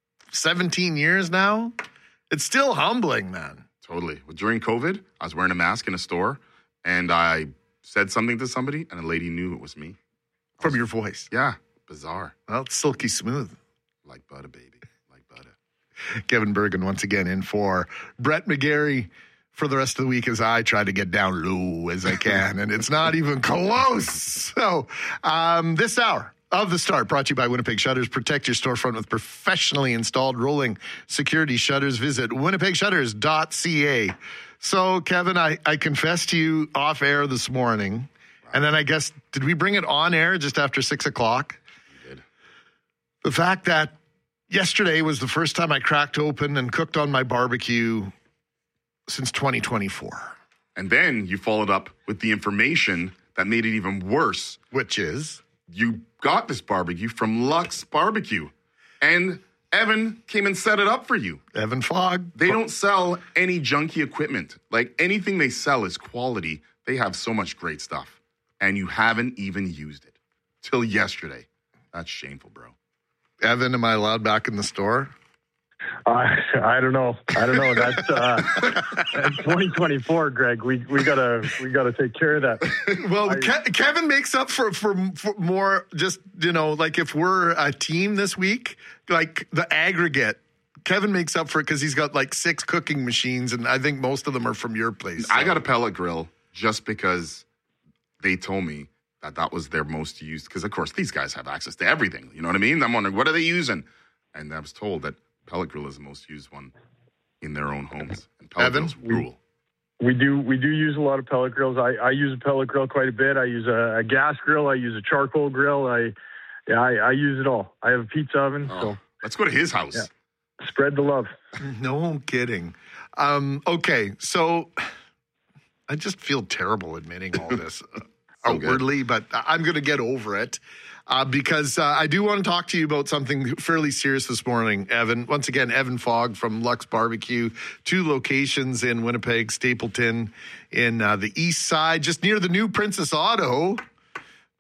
[SPEAKER 1] 17 years now. It's still humbling, man.
[SPEAKER 2] Totally. Well, during COVID, I was wearing a mask in a store and I said something to somebody and a lady knew it was me.
[SPEAKER 1] From your voice.
[SPEAKER 2] Yeah. Bizarre.
[SPEAKER 1] Well, it's silky smooth.
[SPEAKER 2] Like butter, baby. Like butter.
[SPEAKER 1] Kevin Bergen once again in for Brett McGarry for the rest of the week as I try to get down low as I can. And it's not even close. So this hour of The Start brought to you by Winnipeg Shutters. Protect your storefront with professionally installed rolling security shutters. Visit winnipegshutters.ca. So, Kevin, I confessed to you off air this morning. And then I guess, did we bring it on air just after 6 o'clock?
[SPEAKER 2] We did.
[SPEAKER 1] The fact that yesterday was the first time I cracked open and cooked on my barbecue since 2024.
[SPEAKER 2] And then you followed up with the information that made it even worse.
[SPEAKER 1] Which is?
[SPEAKER 2] You got this barbecue from Lux Barbecue. And Evan came and set it up for you.
[SPEAKER 1] Evan Fogg.
[SPEAKER 2] They don't sell any junky equipment. Like, anything they sell is quality. They have so much great stuff. And you haven't even used it till yesterday. That's shameful, bro.
[SPEAKER 1] Evan, am I allowed back in the store?
[SPEAKER 13] I don't know. That's 2024, Greg. We gotta take care of that.
[SPEAKER 1] Well, Kevin makes up for more. Just, like if we're a team this week, like the aggregate. Kevin makes up for it because he's got like 6 cooking machines, and I think most of them are from your place. So.
[SPEAKER 2] I got a pellet grill just because they told me that was their most used, because of course these guys have access to everything. You know what I mean? I'm wondering, what are they using? And I was told that pellet grill is the most used one in their own homes. And pellet grills rule.
[SPEAKER 13] We do use a lot of pellet grills. I use a pellet grill quite a bit. I use a gas grill. I use a charcoal grill. I use it all. I have a pizza oven. So
[SPEAKER 2] let's go to his house.
[SPEAKER 13] Yeah. Spread the love.
[SPEAKER 1] No kidding. Okay, so I just feel terrible admitting all this. Outwardly, but I'm going to get over it because I do want to talk to you about something fairly serious this morning, Evan. Once again, Evan Fogg from Lux Barbecue, 2 locations in Winnipeg, Stapleton in the east side, just near the new Princess Auto.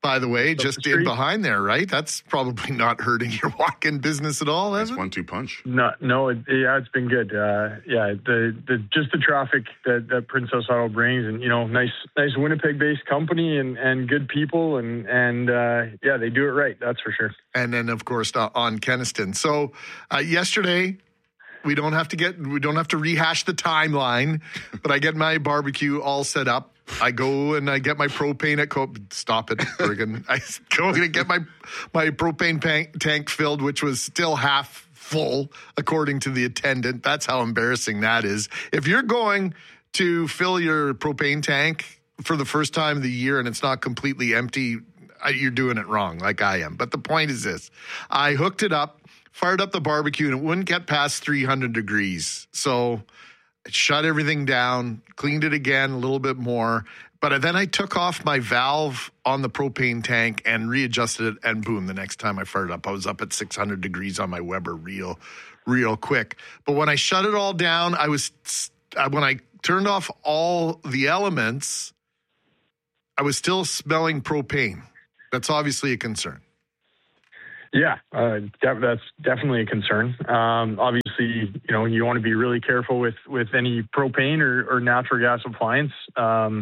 [SPEAKER 1] by the way, just in behind there, right? That's probably not hurting your walk-in business at all, has it?
[SPEAKER 2] 1-2 punch.
[SPEAKER 13] No, it's been good. Just the traffic that Princess Auto brings, and nice Winnipeg-based company and good people, and they do it right. That's for sure.
[SPEAKER 1] And then, of course, on Kenaston. So yesterday, we don't have to rehash the timeline, but I get my barbecue all set up. I go and I get my propane at Stop it, Bergen. I go and get my propane tank filled, which was still half full, according to the attendant. That's how embarrassing that is. If you're going to fill your propane tank for the first time of the year and it's not completely empty, you're doing it wrong, like I am. But the point is this. I hooked it up, fired up the barbecue, and it wouldn't get past 300 degrees. So shut everything down, cleaned it again a little bit more. But then I took off my valve on the propane tank and readjusted it, and boom, the next time I fired it up, I was up at 600 degrees on my Weber real quick. But when I shut it all down, when I turned off all the elements, I was still smelling propane. That's obviously a concern.
[SPEAKER 13] Yeah, that's definitely a concern. Obviously, you want to be really careful with any propane or natural gas appliance. I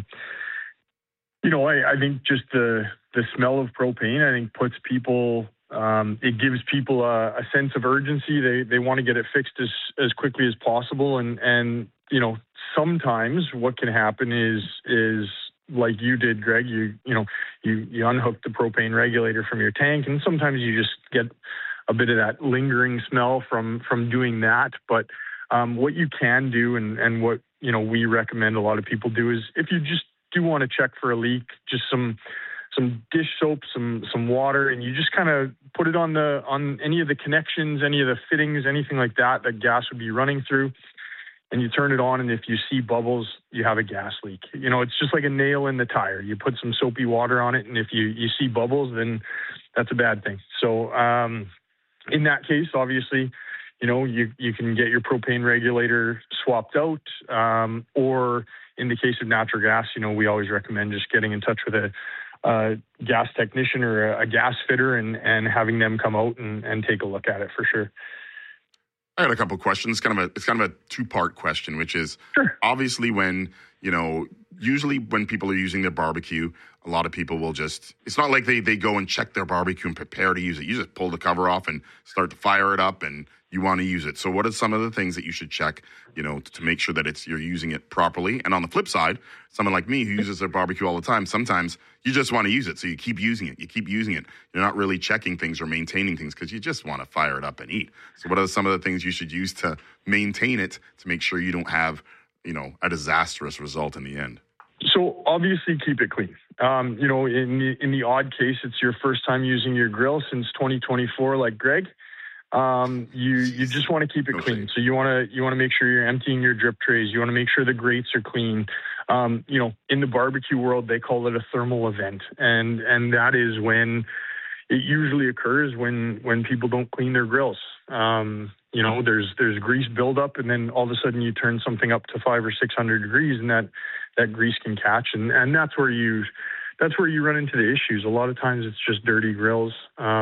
[SPEAKER 13] think just the smell of propane, I think puts people, it gives people a sense of urgency. They want to get it fixed as quickly as possible. And sometimes what can happen is like you did, Greg, you unhook the propane regulator from your tank, and sometimes you just get a bit of that lingering smell from doing that. But what you can do, and what we recommend a lot of people do, is if you just do want to check for a leak, just some dish soap, some water, and you just kind of put it on any of the connections, any of the fittings, anything like that gas would be running through. And you turn it on, and if you see bubbles, you have a gas leak. It's just like a nail in the tire. You put some soapy water on it, and if you see bubbles, then that's a bad thing. So in that case, obviously, you can get your propane regulator swapped out, or in the case of natural gas, we always recommend just getting in touch with a gas technician or a gas fitter and having them come out and take a look at it for sure.
[SPEAKER 2] I got a couple of questions. It's kind of a two-part question, which is obviously when, usually when people are using their barbecue, a lot of people will it's not like they go and check their barbecue and prepare to use it. You just pull the cover off and start to fire it up and you want to use it. So what are some of the things that you should check, to make sure that you're using it properly? And on the flip side, someone like me who uses their barbecue all the time, sometimes you just want to use it. So you keep using it. You're not really checking things or maintaining things because you just want to fire it up and eat. So what are some of the things you should use to maintain it to make sure you don't have, a disastrous result in the end?
[SPEAKER 13] So obviously keep it clean. In the odd case, it's your first time using your grill since 2024, like Greg. You just want to keep it clean. So you want to make sure you're emptying your drip trays. You want to make sure the grates are clean. In the barbecue world, they call it a thermal event. And that is when it usually occurs when people don't clean their grills. There's grease buildup, and then all of a sudden you turn something up to 500 or 600 degrees, and that grease can catch. And that's where you run into the issues. A lot of times it's just dirty grills.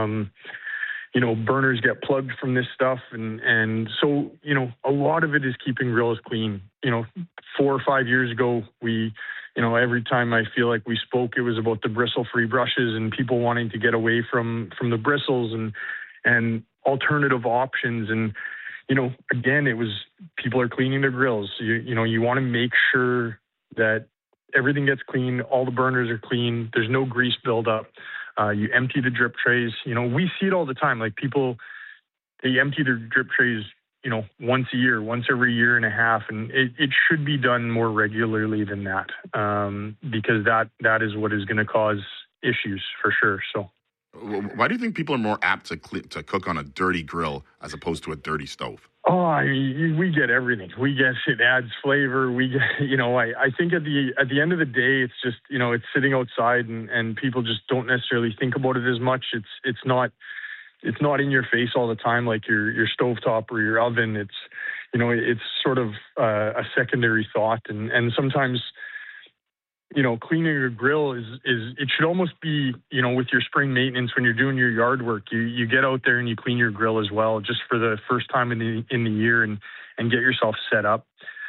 [SPEAKER 13] Burners get plugged from this stuff. And so, a lot of it is keeping grills clean. 4 or 5 years ago, every time I feel like we spoke, it was about the bristle-free brushes and people wanting to get away from the bristles and alternative options. And, again, it was people are cleaning their grills. You want to make sure that everything gets clean. All the burners are clean. There's no grease buildup. You empty the drip trays. We see it all the time. Like people, they empty their drip trays, once a year, once every year and a half. And it should be done more regularly than that, because that is what is going to cause issues for sure. So
[SPEAKER 2] why do you think people are more apt to cook on a dirty grill as opposed to a dirty stove?
[SPEAKER 13] Oh, we get everything. We get it adds flavor. We get, I think at the end of the day, it's just, it's sitting outside and people just don't necessarily think about it as much. It's not in your face all the time like your stovetop or your oven. It's sort of a secondary thought, and sometimes cleaning your grill is it should almost be, with your spring maintenance when you're doing your yard work, you get out there and you clean your grill as well, just for the first time in the year and get yourself set up.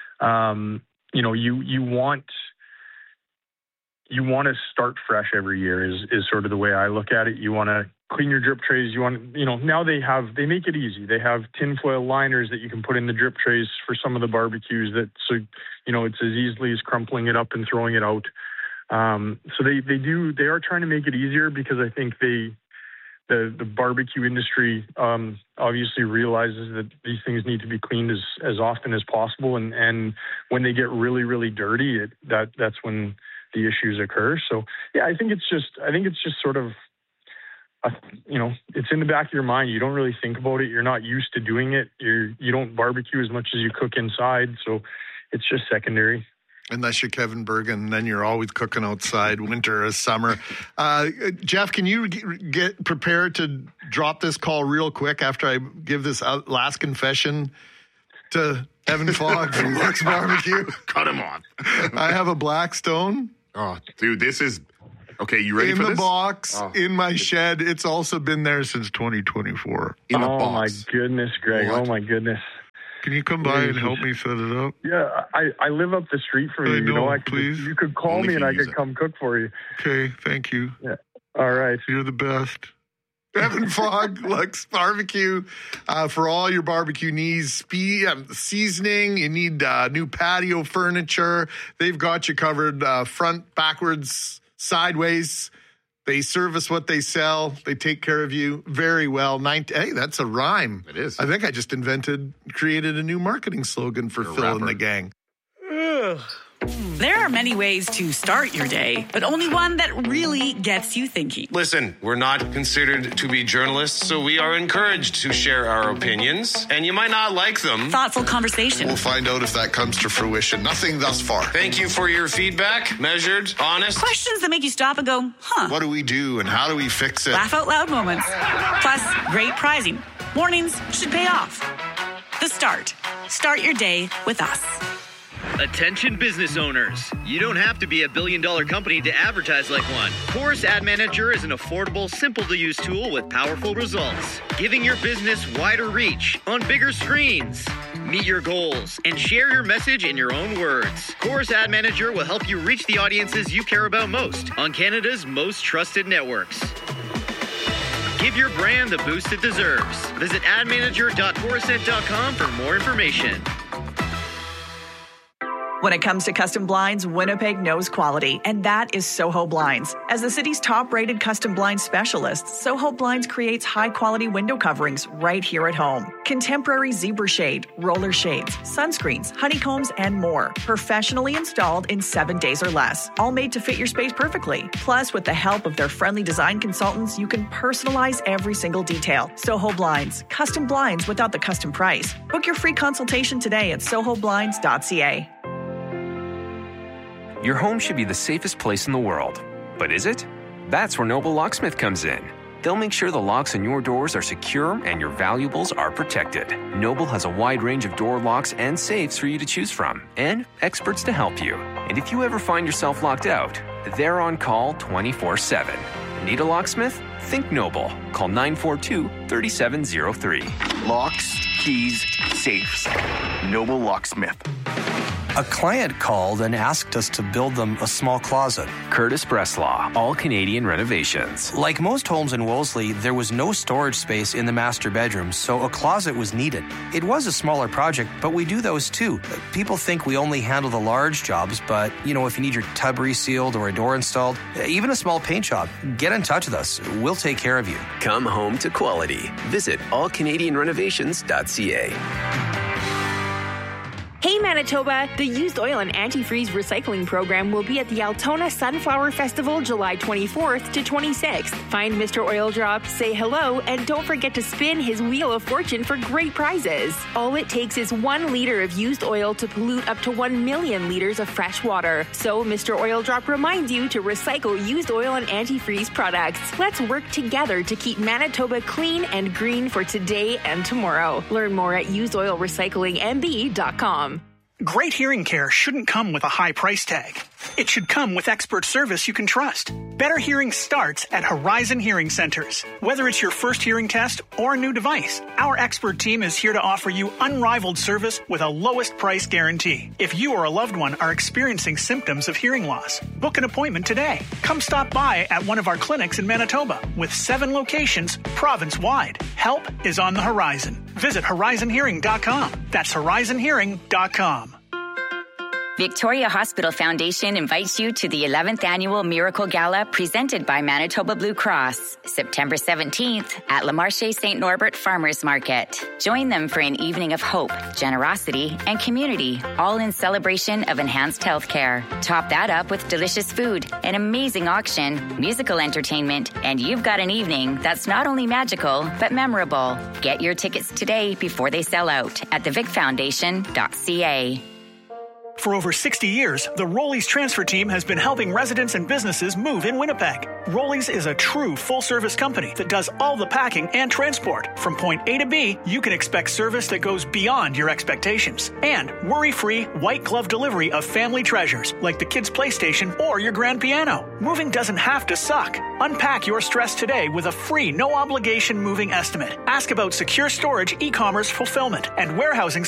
[SPEAKER 13] You want to start fresh every year is sort of the way I look at it. You want to clean your drip trays. You want, now they make it easy. They have tinfoil liners that you can put in the drip trays for some of the barbecues it's as easily as crumpling it up and throwing it out. So they are trying to make it easier, because I think the barbecue industry obviously realizes that these things need to be cleaned as often as possible. And when they get really, really dirty, that's when the issues occur. So yeah, I think it's just sort of, it's in the back of your mind. You don't really think about it. You're not used to doing it. You don't barbecue as much as you cook inside. So it's just secondary.
[SPEAKER 1] Unless you're Kevin Bergen, then you're always cooking outside, winter or summer. Jeff, can you get prepared to drop this call real quick after I give this last confession to Evan Fogg from Luxe Barbecue?
[SPEAKER 2] Cut him off.
[SPEAKER 1] I have a Blackstone.
[SPEAKER 2] Oh, dude, this is... Okay, you ready for this?
[SPEAKER 1] In the box, in my shed. It's also been there since 2024.
[SPEAKER 2] In the box.
[SPEAKER 13] Oh, my goodness, Greg. What? Oh, my goodness.
[SPEAKER 1] Can you come by and help me set it up?
[SPEAKER 13] Yeah, I live up the street from you.
[SPEAKER 1] Please.
[SPEAKER 13] You could call me and I could come cook for you.
[SPEAKER 1] Okay, thank you.
[SPEAKER 13] Yeah. All right.
[SPEAKER 1] You're the best. Evan Fogg, Luxe Barbecue, for all your barbecue needs. Seasoning, you need new patio furniture. They've got you covered front, backwards, sideways. They service what they sell. They take care of you very well. Hey, that's a rhyme.
[SPEAKER 2] It is.
[SPEAKER 1] I think I just created a new marketing slogan for Phil and the gang.
[SPEAKER 8] There are many ways to start your day, but only one that really gets you thinking.
[SPEAKER 14] Listen, we're not considered to be journalists, so we are encouraged to share our opinions, and you might not like them.
[SPEAKER 8] Thoughtful conversation.
[SPEAKER 1] We'll find out if that comes to fruition. Nothing thus far.
[SPEAKER 14] Thank you for your feedback. Measured, honest.
[SPEAKER 8] Questions that make you stop and go, huh?
[SPEAKER 1] What do we do and how do we fix it?
[SPEAKER 8] Laugh out loud moments. Plus, great prizing. Mornings should pay off. The Start. Start your day with us.
[SPEAKER 15] Attention business owners. You don't have to be a billion-dollar company to advertise like one. Chorus Ad Manager is an affordable, simple-to-use tool with powerful results, giving your business wider reach on bigger screens. Meet your goals and share your message in your own words. Chorus Ad Manager will help you reach the audiences you care about most on Canada's most trusted networks. Give your brand the boost it deserves. Visit admanager.chorusnet.com for more information.
[SPEAKER 8] When it comes to custom blinds, Winnipeg knows quality, and that is Soho Blinds. As the city's top-rated custom blind specialist, Soho Blinds creates high-quality window coverings right here at home. Contemporary zebra shade, roller shades, sunscreens, honeycombs, and more. Professionally installed in 7 days or less. All made to fit your space perfectly. Plus, with the help of their friendly design consultants, you can personalize every single detail. Soho Blinds. Custom blinds without the custom price. Book your free consultation today at sohoblinds.ca.
[SPEAKER 17] Your home should be the safest place in the world. But is it? That's where Noble Locksmith comes in. They'll make sure the locks on your doors are secure and your valuables are protected. Noble has a wide range of door locks and safes for you to choose from, and experts to help you. And if you ever find yourself locked out, they're on call 24/7. Need a locksmith? Think Noble. Call 942-3703.
[SPEAKER 18] Locks, keys, safes. Noble Locksmith.
[SPEAKER 19] A client called and asked us to build them a small closet.
[SPEAKER 17] Curtis Breslaw, All Canadian Renovations.
[SPEAKER 19] Like most homes in Wolseley, there was no storage space in the master bedroom, so a closet was needed. It was a smaller project, but we do those too. People think we only handle the large jobs, but, if you need your tub resealed or a door installed, even a small paint job, get in touch with us. We'll take care of you.
[SPEAKER 17] Come home to quality. Visit allcanadianrenovations.ca.
[SPEAKER 20] Hey Manitoba, the Used Oil and Antifreeze Recycling Program will be at the Altona Sunflower Festival July 24th to 26th. Find Mr. Oil Drop, say hello, and don't forget to spin his Wheel of Fortune for great prizes. All it takes is 1 liter of used oil to pollute up to 1 million liters of fresh water. So Mr. Oil Drop reminds you to recycle used oil and antifreeze products. Let's work together to keep Manitoba clean and green for today and tomorrow. Learn more at usedoilrecyclingmb.com.
[SPEAKER 21] Great hearing care shouldn't come with a high price tag.
[SPEAKER 7] It should come with expert service you can trust. Better hearing starts at Horizon Hearing Centers. Whether it's your first hearing test or a new device, our expert team is here to offer you unrivaled service with a lowest price guarantee. If you or a loved one are experiencing symptoms of hearing loss, book an appointment today. Come stop by at one of our clinics in Manitoba with 7 locations province-wide. Help is on the horizon. Visit horizonhearing.com. That's horizonhearing.com.
[SPEAKER 9] Victoria Hospital Foundation invites you to the 11th Annual Miracle Gala presented by Manitoba Blue Cross, September 17th at Le Marché St. Norbert Farmers Market. Join them for an evening of hope, generosity, and community, all in celebration of enhanced healthcare. Top that up with delicious food, an amazing auction, musical entertainment, and you've got an evening that's not only magical, but memorable. Get your tickets today before they sell out at thevicfoundation.ca.
[SPEAKER 7] For over 60 years, the Rollies transfer team has been helping residents and businesses move in Winnipeg. Rollies is a true full-service company that does all the packing and transport. From point A to B, you can expect service that goes beyond your expectations. And worry-free, white-glove delivery of family treasures like the kids' PlayStation or your grand piano. Moving doesn't have to suck. Unpack your stress today with a free, no-obligation moving estimate. Ask about secure storage, e-commerce fulfillment, and warehousing